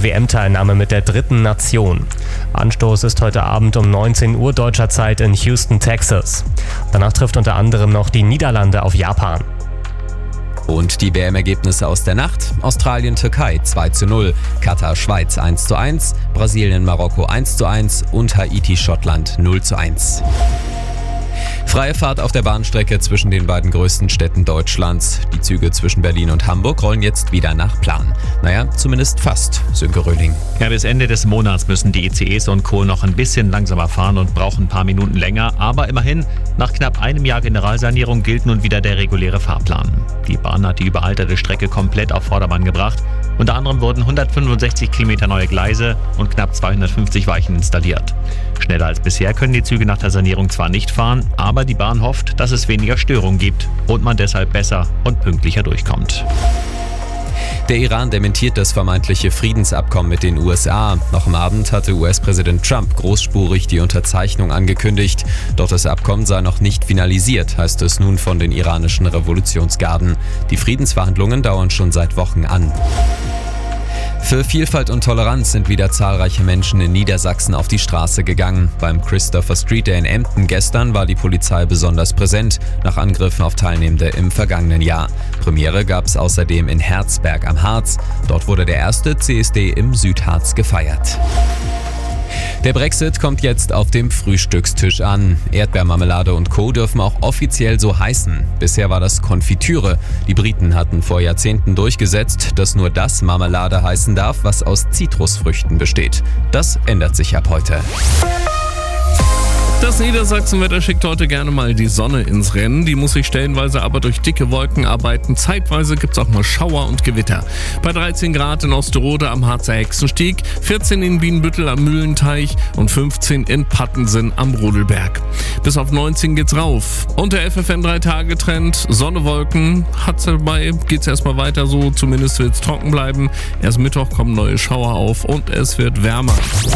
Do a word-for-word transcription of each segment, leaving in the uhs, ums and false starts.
W M-Teilnahme mit der dritten Nation. Anstoß ist heute Abend um neunzehn Uhr deutscher Zeit in Houston, Texas. Danach trifft unter anderem noch die Niederlande auf Japan. Und die W M-Ergebnisse aus der Nacht: Australien-Türkei zwei zu null, Katar-Schweiz eins zu eins, Brasilien-Marokko eins zu eins und Haiti-Schottland null zu eins. Freie Fahrt auf der Bahnstrecke zwischen den beiden größten Städten Deutschlands. Die Züge zwischen Berlin und Hamburg rollen jetzt wieder nach Plan. Naja, zumindest fast, Sönke Röhling. Ja, bis Ende des Monats müssen die I C Es und Co. noch ein bisschen langsamer fahren und brauchen ein paar Minuten länger. Aber immerhin, nach knapp einem Jahr Generalsanierung gilt nun wieder der reguläre Fahrplan. Die Bahn hat die überalterte Strecke komplett auf Vordermann gebracht. Unter anderem wurden hundertfünfundsechzig Kilometer neue Gleise und knapp zweihundertfünfzig Weichen installiert. Schneller als bisher können die Züge nach der Sanierung zwar nicht fahren, aber die Bahn hofft, dass es weniger Störungen gibt und man deshalb besser und pünktlicher durchkommt. Der Iran dementiert das vermeintliche Friedensabkommen mit den U S A. Noch am Abend hatte U S-Präsident Trump großspurig die Unterzeichnung angekündigt. Doch das Abkommen sei noch nicht finalisiert, heißt es nun von den iranischen Revolutionsgarden. Die Friedensverhandlungen dauern schon seit Wochen an. Für Vielfalt und Toleranz sind wieder zahlreiche Menschen in Niedersachsen auf die Straße gegangen. Beim Christopher Street Day in Emden gestern war die Polizei besonders präsent, nach Angriffen auf Teilnehmende im vergangenen Jahr. Premiere gab es außerdem in Herzberg am Harz. Dort wurde der erste C S D im Südharz gefeiert. Der Brexit kommt jetzt auf dem Frühstückstisch an. Erdbeermarmelade und Co. dürfen auch offiziell so heißen. Bisher war das Konfitüre. Die Briten hatten vor Jahrzehnten durchgesetzt, dass nur das Marmelade heißen darf, was aus Zitrusfrüchten besteht. Das ändert sich ab heute. Das Niedersachsenwetter schickt heute gerne mal die Sonne ins Rennen. Die muss sich stellenweise aber durch dicke Wolken arbeiten. Zeitweise gibt es auch mal Schauer und Gewitter. Bei dreizehn Grad in Osterode am Harzer Hexenstieg, vierzehn in Bienenbüttel am Mühlenteich und fünfzehn in Pattensen am Rodelberg. Bis auf neunzehn geht's rauf. Und der F F N drei Tage Trend, Sonne, Wolken, hat's dabei, geht's erstmal weiter so, zumindest wird's trocken bleiben. Erst Mittwoch kommen neue Schauer auf und es wird wärmer.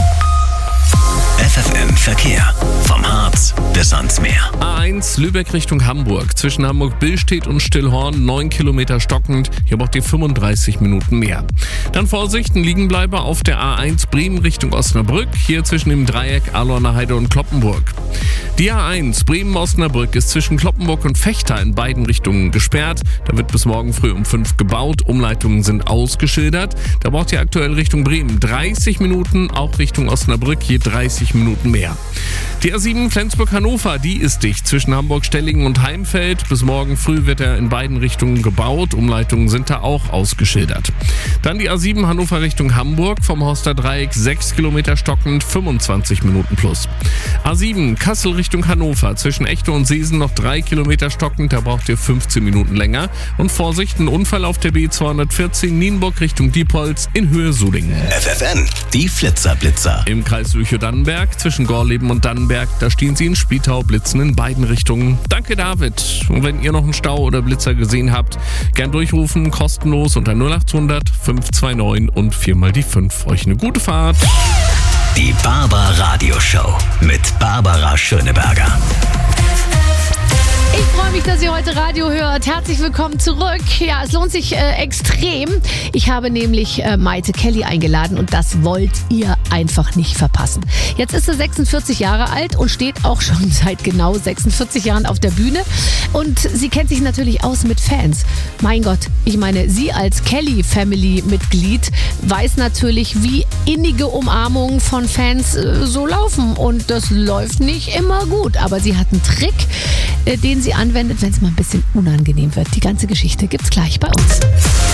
F F M Verkehr. Vom Harz bis ans Meer. A eins Lübeck Richtung Hamburg. Zwischen Hamburg-Billstedt und Stillhorn neun Kilometer stockend. Hier braucht ihr fünfunddreißig Minuten mehr. Dann Vorsicht, ein Liegenbleiber auf der A eins Bremen Richtung Osnabrück. Hier zwischen dem Dreieck Alorner Heide und Cloppenburg. Die A eins Bremen-Osnabrück ist zwischen Cloppenburg und Vechta in beiden Richtungen gesperrt. Da wird bis morgen früh um fünf gebaut. Umleitungen sind ausgeschildert. Da braucht ihr aktuell Richtung Bremen dreißig Minuten, auch Richtung Osnabrück je dreißig Minuten mehr. Die A sieben Flensburg-Hannover, die ist dicht zwischen Hamburg-Stellingen und Heimfeld. Bis morgen früh wird er in beiden Richtungen gebaut. Umleitungen sind da auch ausgeschildert. Dann die A sieben Hannover Richtung Hamburg, vom Horster Dreieck sechs Kilometer stockend, fünfundzwanzig Minuten plus. A sieben Kassel Richtung Hannover, zwischen Echte und Seesen noch drei Kilometer stockend, da braucht ihr fünfzehn Minuten länger. Und Vorsicht, ein Unfall auf der B zweihundertvierzehn Nienburg Richtung Diepholz in Höhe Sulingen. F F N, die Flitzer-Blitzer. Im Kreis Lüchow-Dannenberg zwischen Gorleben und Dannenberg, da stehen sie in Spietau, blitzen in beiden Richtungen. Danke, David. Und wenn ihr noch einen Stau oder Blitzer gesehen habt, gern durchrufen, kostenlos unter null acht hundert fünf zwei neun und viermal die fünf. Euch eine gute Fahrt. Die Barbar Radio Show mit Barbara Schöneberger. Ich freue mich, dass ihr heute Radio hört. Herzlich willkommen zurück. Ja, es lohnt sich äh, extrem. Ich habe nämlich äh, Maite Kelly eingeladen und das wollt ihr einfach nicht verpassen. Jetzt ist sie sechsundvierzig Jahre alt und steht auch schon seit genau sechsundvierzig Jahren auf der Bühne. Und sie kennt sich natürlich aus mit Fans. Mein Gott, ich meine, sie als Kelly-Family-Mitglied weiß natürlich, wie innige Umarmungen von Fans äh, so laufen. Und das läuft nicht immer gut. Aber sie hat einen Trick, äh, den sie anwendet, wenn es mal ein bisschen unangenehm wird. Die ganze Geschichte gibt's gleich bei uns.